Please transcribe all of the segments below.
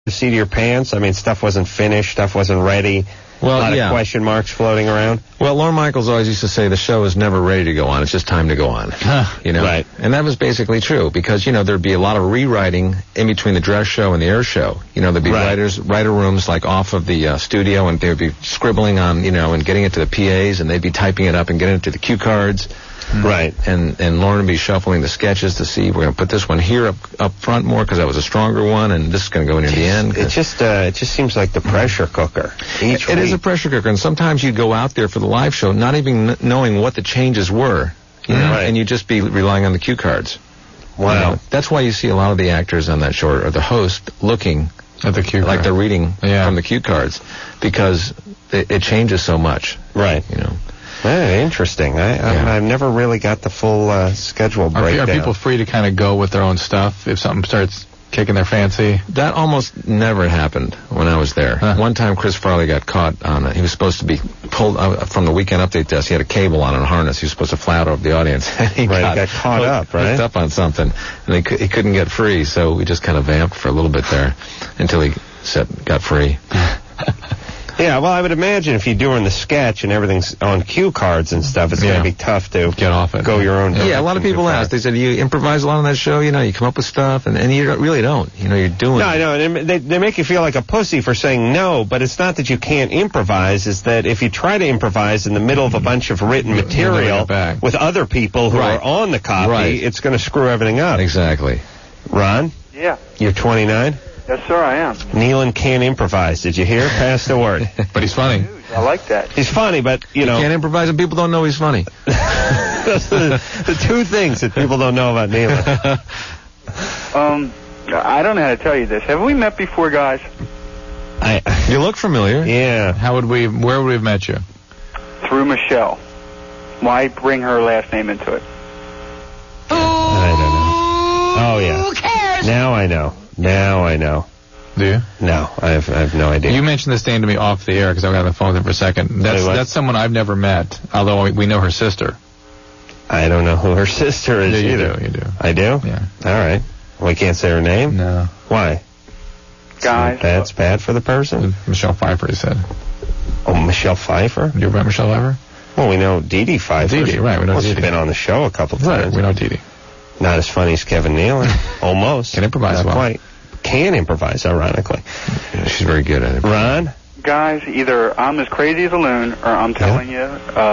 the seat of your pants? I mean, stuff wasn't finished, stuff wasn't ready. Well, a lot of question marks floating around. Well, Lorne Michaels always used to say the show is never ready to go on. It's just time to go on. You know? Right. And that was basically true because, you know, there'd be a lot of rewriting in between the dress show and the air show. You know, there'd be writer rooms like off of the studio, and they'd be scribbling on, you know, and getting it to the PAs, and they'd be typing it up and getting it to the cue cards. Right. And Lorne would be shuffling the sketches to see, we're going to put this one here up front more because that was a stronger one, and this is going to go near the end. It just seems like the pressure cooker. It is a pressure cooker, and sometimes you go out there for the live show not even knowing what the changes were, you know, and you just be relying on the cue cards. Wow. You know, that's why you see a lot of the actors on that show, or the host, looking at the cue like they're reading from the cue cards, because it changes so much. Right. You know. Interesting. I've never really got the full schedule breakdown. Are people free to kind of go with their own stuff if something starts kicking their fancy? That almost never happened when I was there. One time Chris Farley got caught on it. He was supposed to be pulled from the Weekend Update desk. He had a cable on and a harness. He was supposed to fly out over the audience. He got caught up, right? Hooked up on something, and he couldn't get free, so we just kind of vamped for a little bit there until he got free. Yeah, well, I would imagine if you're doing the sketch and everything's on cue cards and stuff, it's going to be tough to get off it. Go your own direction. Yeah, a lot of people ask. They said, you improvise a lot on that show, you know, you come up with stuff, and you really don't. You know, you're doing No, I know, and they make you feel like a pussy for saying no, but it's not that you can't improvise, it's that if you try to improvise in the middle of a bunch of written material with other people who are on the copy, it's going to screw everything up. Exactly. Ron? Yeah. You're 29? Yes, sir, I am. Nealon can't improvise. Did you hear? Pass the word. But he's funny. I like that. He's funny, but, you know. He can't improvise and people don't know he's funny. the two things that people don't know about Nealon. I don't know how to tell you this. Have we met before, guys? You look familiar. Yeah. Where would we have met you? Through Michelle. Why bring her last name into it? I don't know. Oh, yeah. Who cares? Now I know. Do you? No, I have no idea. You mentioned this name to me off the air because I got on the phone with him for a second. That's someone I've never met, although we know her sister. I don't know who her sister is either. You do. I do? Yeah. All right. We can't say her name? No. Why? Guys. That's bad for the person? Michelle Pfeiffer, he said. Oh, Michelle Pfeiffer? You ever met Michelle Pfeiffer? Well, we know Dee Dee Pfeiffer. Dee Dee, right. We know She's been on the show a couple times. Right, we know Dee Dee. Not as funny as Kevin Nealon. Almost. Can improvise well. Quite. Can improvise, ironically. Yeah, she's very good at it. Ron? Guys, either I'm as crazy as a loon, or I'm telling you,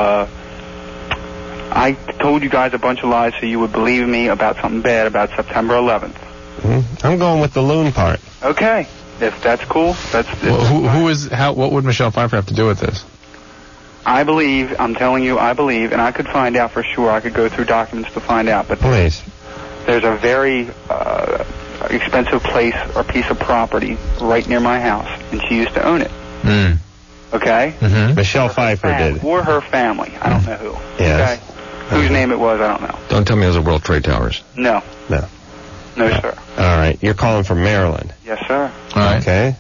I told you guys a bunch of lies so you would believe me about something bad about September 11th. I'm going with the loon part. Okay. If that's cool, what would Michelle Pfeiffer have to do with this? I believe, and I could find out for sure. I could go through documents to find out. But please. There's a very expensive place or piece of property right near my house, and she used to own it. Okay? Mm-hmm. Michelle Pfeiffer did. Or her family. I don't know who. Yes. Okay? Whose name it was, I don't know. Don't tell me it was the World Trade Towers. No. No. No, sir. All right. You're calling from Maryland. Yes, sir. All right. Okay.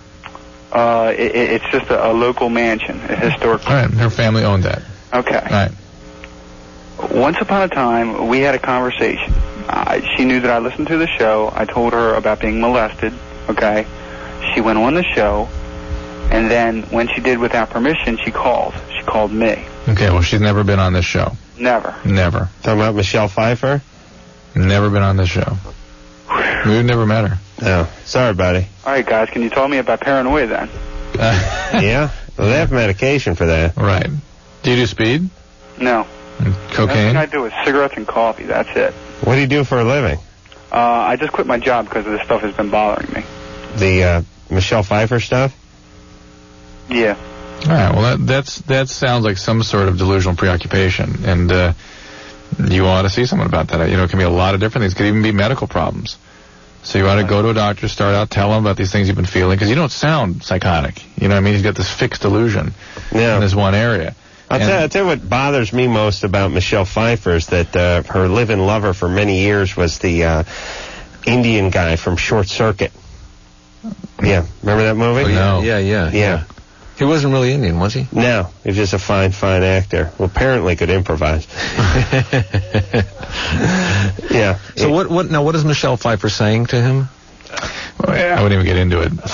It's just a local mansion, a historic. All right. Her family owned that. Okay. All right. Once upon a time, we had a conversation. She knew that I listened to the show. I told her about being molested, okay? She went on the show, and then when she did without permission, she called. She called me. Okay, well, she's never been on this show. Never. Never. Talking about Michelle Pfeiffer? Never been on this show. We've never met her. No. Sorry, buddy. All right, guys, can you tell me about paranoia then? Yeah? Well, they have medication for that. Right. Do you do speed? No. Cocaine? The only thing I do is cigarettes and coffee. That's it. What do you do for a living? I just quit my job because this stuff has been bothering me. The Michelle Pfeiffer stuff? Yeah. All right. Well, that sounds like some sort of delusional preoccupation, and you ought to see someone about that. You know, it can be a lot of different things. It could even be medical problems. So you ought to go to a doctor, start out, tell him about these things you've been feeling, because you don't sound psychotic. You know what I mean? You've got this fixed delusion in this one area. I'll tell you what bothers me most about Michelle Pfeiffer is that her live-in lover for many years was the Indian guy from Short Circuit. Yeah, remember that movie? Oh, no. Yeah. He wasn't really Indian, was he? No, he was just a fine actor. Well, apparently could improvise. Yeah. So what is Michelle Pfeiffer saying to him? Well, I wouldn't even get into it.